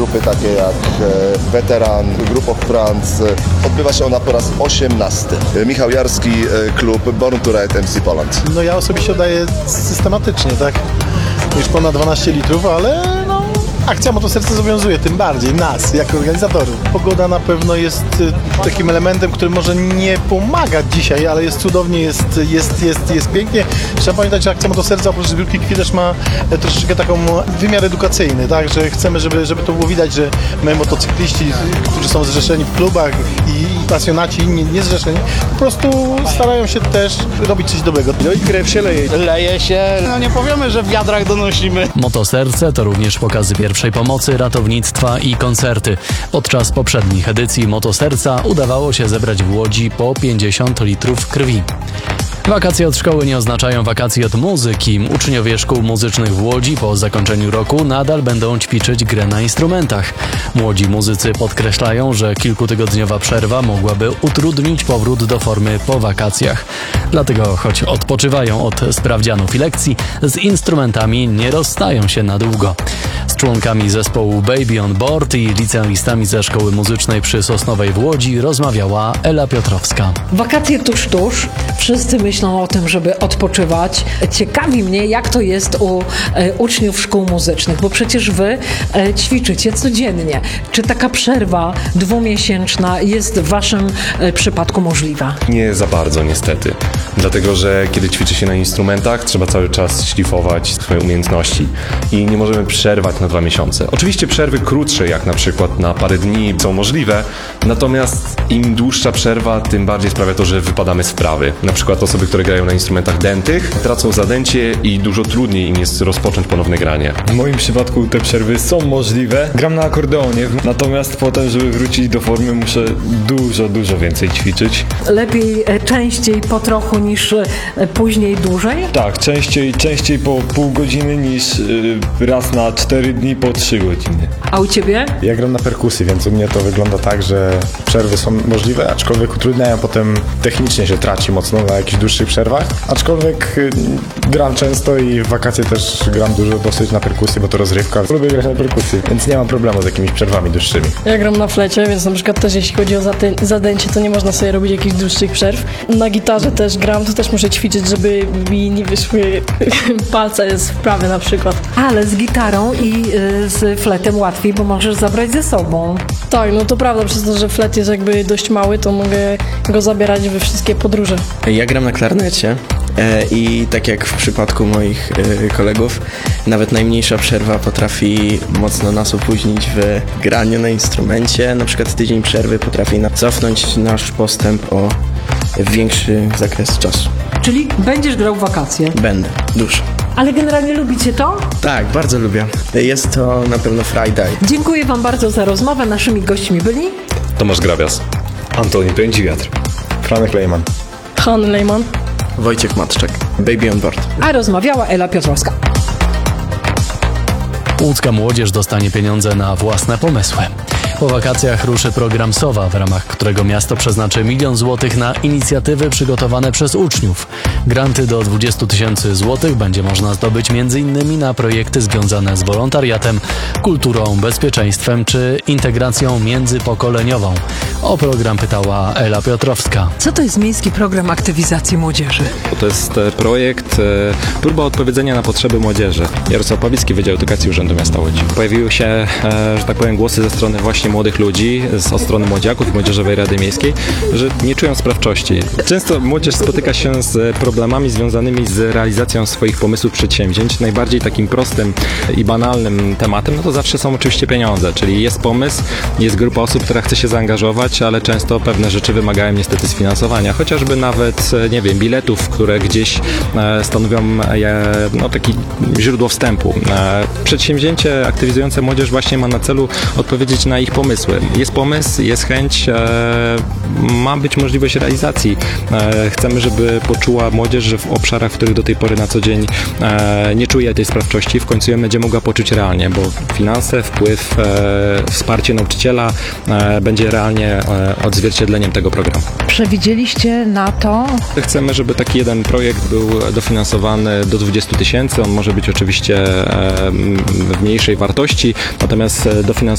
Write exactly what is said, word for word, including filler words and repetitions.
grupy takie jak Weteran, Group of France. Odbywa się ona po raz osiemnasty. Michał Jarski, klub Born to Ride M C Poland. No ja osobiście oddaję systematycznie, tak? Już ponad dwanaście litrów, ale no, akcja Motoserce zobowiązuje tym bardziej nas, jako organizatorów. Pogoda na pewno jest takim elementem, który może nie pomagać dzisiaj, ale jest cudownie, jest, jest, jest, jest pięknie. Trzeba pamiętać, że akcja Motoserce oprócz zbiórki krwi też ma troszeczkę taką wymiar edukacyjny, tak? Że chcemy, żeby, żeby to było widać, że my motocykliści, którzy są zrzeszeni w klubach i pasjonaci inni niezrzeszeni, po prostu starają się też robić coś dobrego. No i krew się leje. Leje się, no nie powiemy, że w wiadrach donosimy. Motoserce to również pokazy pierwszej pomocy, ratownictwa i koncerty. Podczas poprzednich edycji Motoserca udawało się zebrać w Łodzi po pięćdziesiąt litrów krwi. Wakacje od szkoły nie oznaczają wakacji od muzyki. Uczniowie szkół muzycznych w Łodzi po zakończeniu roku nadal będą ćwiczyć grę na instrumentach. Młodzi muzycy podkreślają, że kilkutygodniowa przerwa mogłaby utrudnić powrót do formy po wakacjach. Dlatego, choć odpoczywają od sprawdzianów i lekcji, z instrumentami nie rozstają się na długo. Z członkami zespołu Baby on Board i licealistami ze szkoły muzycznej przy Sosnowej w Łodzi rozmawiała Ela Piotrowska. Wakacje tuż, tuż. Wszyscy myślą o tym, żeby odpoczywać. Ciekawi mnie, jak to jest u e, uczniów szkół muzycznych, bo przecież wy e, ćwiczycie codziennie. Czy taka przerwa dwumiesięczna jest w waszym e, przypadku możliwa? Nie za bardzo niestety, dlatego że kiedy ćwiczy się na instrumentach, trzeba cały czas szlifować swoje umiejętności i nie możemy przerwać na dwa miesiące. Oczywiście przerwy krótsze, jak na przykład na parę dni, są możliwe, natomiast im dłuższa przerwa, tym bardziej sprawia to, że wypadamy z wprawy. Na przykład osoby, które grają na instrumentach dętych, tracą zadęcie i dużo trudniej im jest rozpocząć ponowne granie. W moim przypadku te przerwy są możliwe. Gram na akordeonie, natomiast potem, żeby wrócić do formy, muszę dużo, dużo więcej ćwiczyć. Lepiej e, częściej po trochu niż e, później dłużej? Tak, częściej, częściej po pół godziny niż y, raz na cztery dni po trzy godziny. A u ciebie? Ja gram na perkusji, więc u mnie to wygląda tak, że przerwy są możliwe, aczkolwiek utrudniają potem technicznie się traci mocno na jakichś dłuższych przerwach, aczkolwiek y, gram często i w wakacje też gram dużo dosyć na perkusji, bo to rozrywka. Lubię grać na perkusji, więc nie mam problemu z jakimiś przerwami dłuższymi. Ja gram na flecie, więc na przykład też jeśli chodzi o zaty- zadęcie, to nie można sobie robić jakichś dłuższych przerw. Na gitarze też gram, to też muszę ćwiczyć, żeby mi nie wyszły palce z wprawy na przykład. Ale z gitarą i y, z fletem łatwiej, bo możesz zabrać ze sobą. Tak, no to prawda, przez to, że flet jest jakby dość mały, to mogę go zabierać we wszystkie podróże. Ja gram na klarnecie e, i tak jak w przypadku moich e, kolegów, nawet najmniejsza przerwa potrafi mocno nas opóźnić w graniu na instrumencie. Na przykład tydzień przerwy potrafi nam cofnąć nasz postęp o większy zakres czasu. Czyli będziesz grał w wakacje. Będę, dużo. Ale generalnie lubicie to? Tak, bardzo lubię. Jest to na pewno Friday. Dziękuję wam bardzo za rozmowę. Naszymi gośćmi byli Tomasz Grabias, Antoni Pędzi-Wiatr, Franek Lejman. Han Lejman. Wojciech Matczak, Baby on Board. a rozmawiała Ela Piotrowska. Łódzka młodzież dostanie pieniądze na własne pomysły. Po wakacjach ruszy program Sowa, w ramach którego miasto przeznaczy milion złotych na inicjatywy przygotowane przez uczniów. Granty do dwudziestu tysięcy złotych będzie można zdobyć między innymi na projekty związane z wolontariatem, kulturą, bezpieczeństwem czy integracją międzypokoleniową. O program pytała Ela Piotrowska. Co to jest Miejski Program Aktywizacji Młodzieży? To jest projekt, próba odpowiedzenia na potrzeby młodzieży. Jarosław Pawlicki, Wydział Edukacji Urzędu Miasta Łodzi. Pojawiły się, że tak powiem, głosy ze strony właśnie młodych ludzi, z, od strony młodziaków i Młodzieżowej Rady Miejskiej, że nie czują sprawczości. Często młodzież spotyka się z problemami związanymi z realizacją swoich pomysłów, przedsięwzięć. Najbardziej takim prostym i banalnym tematem, no to zawsze są oczywiście pieniądze, czyli jest pomysł, jest grupa osób, która chce się zaangażować, ale często pewne rzeczy wymagają niestety sfinansowania, chociażby nawet, nie wiem, biletów, które gdzieś stanowią no, taki źródło wstępu. Przedsięwzięcie aktywizujące młodzież właśnie ma na celu odpowiedzieć na ich pomysły. Jest pomysł, jest chęć, ma być możliwość realizacji. Chcemy, żeby poczuła młodzież, że w obszarach, w których do tej pory na co dzień nie czuje tej sprawczości, w końcu ją będzie mogła poczuć realnie, bo finanse, wpływ, wsparcie nauczyciela będzie realnie odzwierciedleniem tego programu. Przewidzieliście na to? Chcemy, żeby taki jeden projekt był dofinansowany do dwudziestu tysięcy. On może być oczywiście w mniejszej wartości, natomiast dofinansowanie